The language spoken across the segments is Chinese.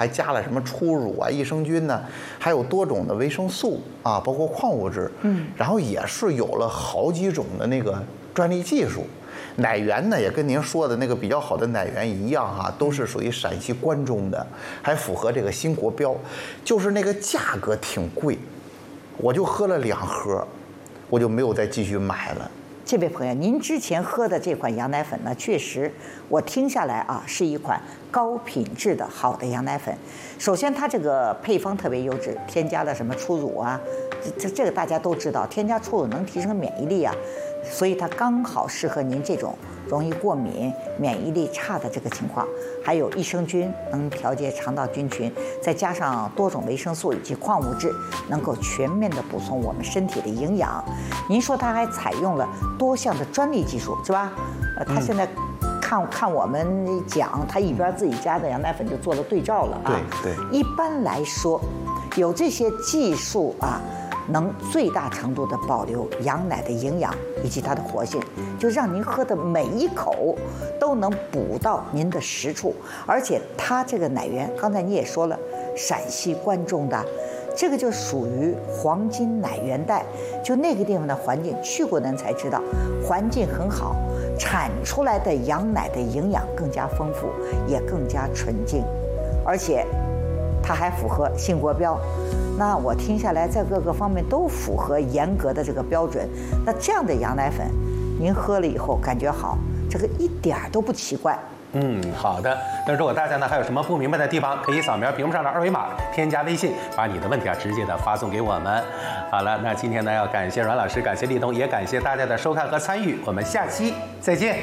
还加了什么初乳啊、益生菌呢，还有多种的维生素啊，包括矿物质。然后也是有了好几种的那个专利技术。奶源呢，也跟您说的那个比较好的奶源一样哈，都是属于陕西关中的，还符合这个新国标，就是那个价格挺贵，我就喝了2盒，我就没有再继续买了。 这位朋友，您之前喝的这款羊奶粉呢，确实我听下来啊，是一款高品质的好的羊奶粉。首先，它这个配方特别优质，添加了什么初乳啊，这个大家都知道，添加初乳能提升免疫力啊，所以它刚好适合您这种容易过敏、免疫力差的这个情况。还有益生菌能调节肠道菌群，再加上多种维生素以及矿物质，能够全面的补充我们身体的营养。您说它还采用了多项的专利技术，是吧？它现在看我们讲，它一边自己家的羊奶粉就做了对照了啊。 对。 一般来说，有这些技术啊，能最大程度的保留羊奶的营养以及它的活性，就让您喝的每一口都能补到您的实处。而且它这个奶源，刚才你也说了，陕西关中的，这个就属于黄金奶源带，就那个地方的环境，去过的人才知道，环境很好，产出来的羊奶的营养更加丰富，也更加纯净，而且它还符合新国标。那我听下来，在各个方面都符合严格的这个标准。那这样的羊奶粉，您喝了以后感觉好，这个一点都不奇怪。 好的。那如果大家呢还有什么不明白的地方，可以扫描屏幕上的2维码，添加微信，把你的问题直接的发送给我们。好了，那今天呢要感谢阮老师，感谢立冬，也感谢大家的收看和参与，我们下期再见。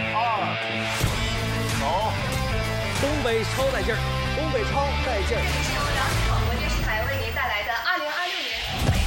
3、2、1，走！ 东北超带劲儿，东北超带劲儿。